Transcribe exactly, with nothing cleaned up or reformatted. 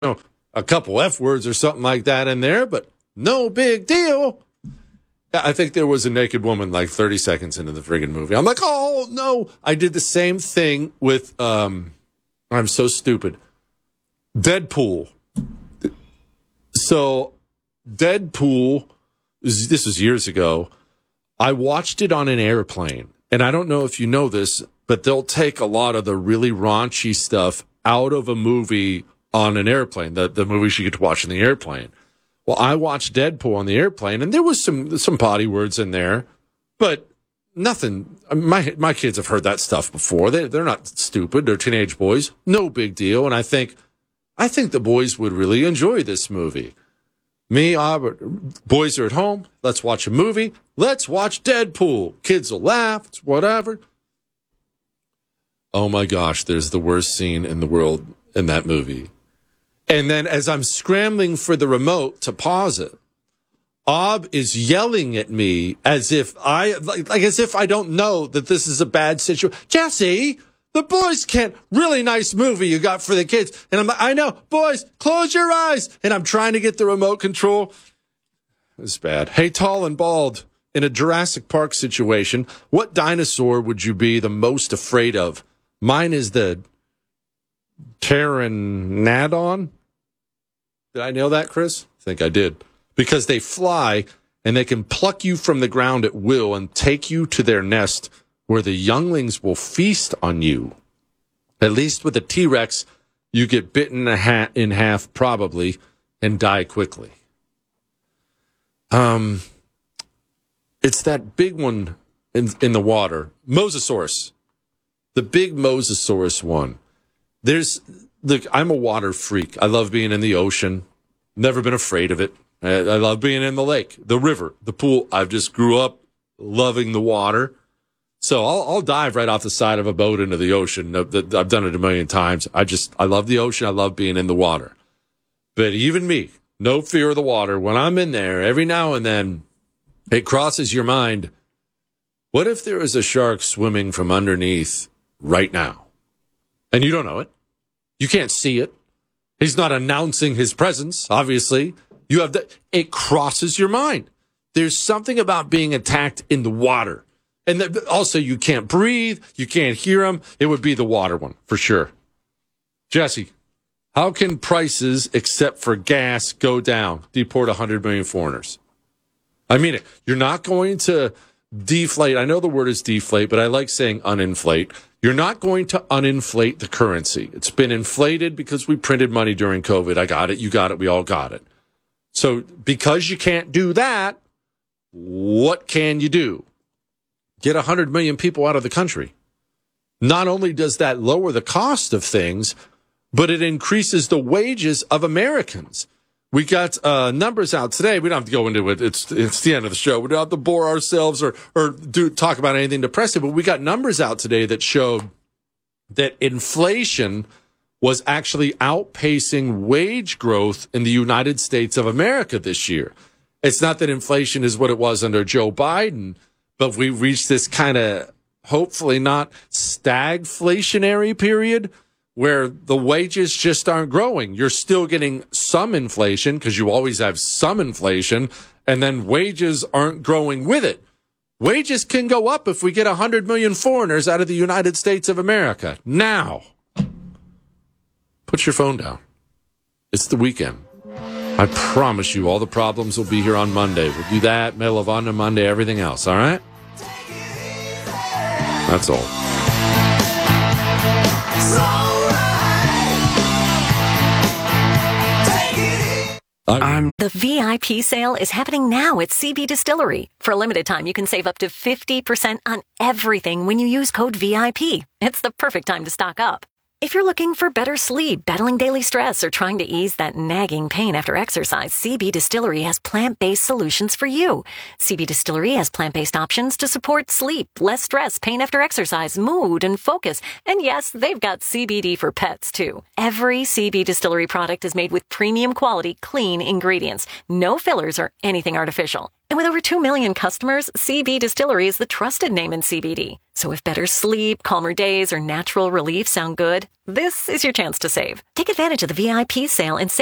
know, a couple F words or something like that in there, but no big deal. I think there was a naked woman like thirty seconds into the friggin' movie. I'm like, oh, no. I did the same thing with, um, I'm so stupid, Deadpool. So, Deadpool, this was years ago. I watched it on an airplane. And I don't know if you know this, but they'll take a lot of the really raunchy stuff out of a movie on an airplane, the, the movies you get to watch in the airplane. Well, I watched Deadpool on the airplane, and there was some some potty words in there, but nothing. My my kids have heard that stuff before. They they're not stupid. They're teenage boys. No big deal. And I think I think the boys would really enjoy this movie. Me, Albert, boys are at home. Let's watch a movie. Let's watch Deadpool. Kids will laugh. It's whatever. Oh my gosh, there's the worst scene in the world in that movie. And then as I'm scrambling for the remote to pause it, Ob is yelling at me as if I, like, like as if I don't know that this is a bad situation. Jesse, the boys can't, really nice movie you got for the kids. And I'm like, I know, boys, close your eyes. And I'm trying to get the remote control. It's bad. Hey, tall and bald, in a Jurassic Park situation, what dinosaur would you be the most afraid of? Mine is the Pteranodon. Did I nail that, Chris? I think I did. Because they fly and they can pluck you from the ground at will and take you to their nest where the younglings will feast on you. At least with a T-Rex, you get bitten in half probably and die quickly. Um, it's that big one in, in the water, Mosasaurus. The big Mosasaurus one. There's... Look, I'm a water freak. I love being in the ocean. Never been afraid of it. I, I love being in the lake, the river, the pool. I've just grew up loving the water. So I'll, I'll dive right off the side of a boat into the ocean. I've done it a million times. I just, I love the ocean. I love being in the water. But even me, no fear of the water. When I'm in there, every now and then, it crosses your mind, what if there is a shark swimming from underneath right now? And you don't know it. You can't see it. He's not announcing his presence, obviously. You have the, it crosses your mind. There's something about being attacked in the water. And the, also, you can't breathe. You can't hear him. It would be the water one, for sure. Jesse, how can prices, except for gas, go down? Deport one hundred million foreigners. I mean it. You're not going to deflate. I know the word is deflate, but I like saying uninflate. You're not going to uninflate the currency. It's been inflated because we printed money during COVID. I got it. You got it. We all got it. So because you can't do that, what can you do? Get one hundred million people out of the country. Not only does that lower the cost of things, but it increases the wages of Americans. We got uh, numbers out today. We don't have to go into it. It's it's the end of the show. We don't have to bore ourselves or or do talk about anything depressing. But we got numbers out today that showed that inflation was actually outpacing wage growth in the United States of America this year. It's not that inflation is what it was under Joe Biden, but we reached this kind of hopefully not stagflationary period where the wages just aren't growing. You're still getting some inflation because you always have some inflation, and then wages aren't growing with it. Wages can go up if we get one hundred million foreigners out of the United States of America. Now, put your phone down. It's the weekend. I promise you all the problems will be here on Monday. We'll do that, Medal of Honor Monday, everything else, all right? That's all. I'm the V I P sale is happening now at C B Distillery. For a limited time, you can save up to fifty percent on everything when you use code V I P. It's the perfect time to stock up. If you're looking for better sleep, battling daily stress, or trying to ease that nagging pain after exercise, C B Distillery has plant-based solutions for you. C B Distillery has plant-based options to support sleep, less stress, pain after exercise, mood, and focus. And yes, they've got C B D for pets, too. Every C B Distillery product is made with premium quality, clean ingredients. No fillers or anything artificial. And with over two million customers, C B Distillery is the trusted name in C B D. So if better sleep, calmer days, or natural relief sound good, this is your chance to save. Take advantage of the V I P sale and save